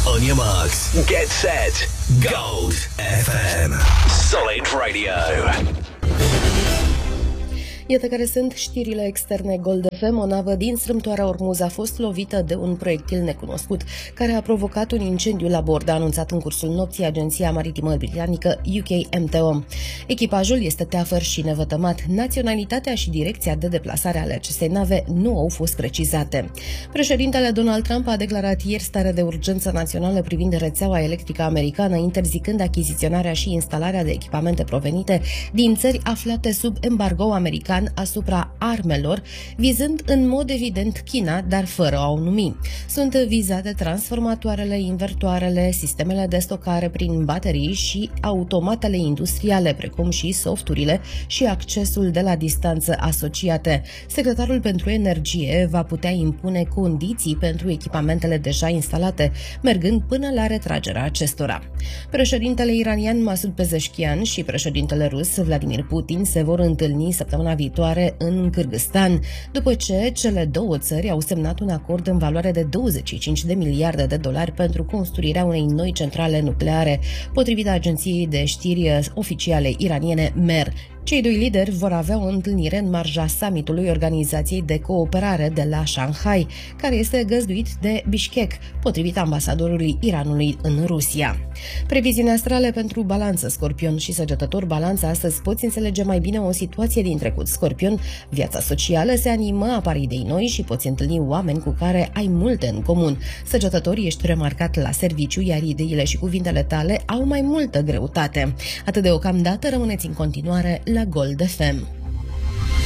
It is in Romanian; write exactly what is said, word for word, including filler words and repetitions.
On your marks, get set, Gold F M. Solid Radio. Iată care sunt știrile externe Gold F M. O navă din strâmtoarea Ormuz a fost lovită de un proiectil necunoscut, care a provocat un incendiu la bord, a anunțat în cursul nopții Agenția Maritimă Britanică U K M T O. Echipajul este teafăr și nevătămat. Naționalitatea și direcția de deplasare ale acestei nave nu au fost precizate. Președintele Donald Trump a declarat ieri stare de urgență națională privind rețeaua electrică americană, interzicând achiziționarea și instalarea de echipamente provenite din țări aflate sub embargo american asupra armelor, vizând în mod evident China, dar fără a o numi. Sunt vizate transformatoarele, invertoarele, sistemele de stocare prin baterii și automatele industriale, precum și softurile și accesul de la distanță asociate. Secretarul pentru Energie va putea impune condiții pentru echipamentele deja instalate, mergând până la retragerea acestora. Președintele iranian Masoud Pezeshkian și președintele rus Vladimir Putin se vor întâlni săptămâna viitoare în Kârgâzstan, după ce cele două țări au semnat un acord în valoare de douăzeci și cinci de miliarde de dolari pentru construirea unei noi centrale nucleare, potrivit agenției de știri oficiale iraniene Mer. Cei doi lideri vor avea o întâlnire în marja summitului Organizației de Cooperare de la Shanghai, care este găzduit de Bishkek, potrivit ambasadorului Iranului în Rusia. Previziuni astrale pentru Balanță, Scorpion și Săgetător. Balanță, astăzi poți înțelege mai bine o situație din trecut. Scorpion, viața socială se animă, apar idei noi și poți întâlni oameni cu care ai multe în comun. Săgetător, ești remarcat la serviciu, iar ideile și cuvintele tale au mai multă greutate. Atât deocamdată, rămâneți în continuare la Gold F M.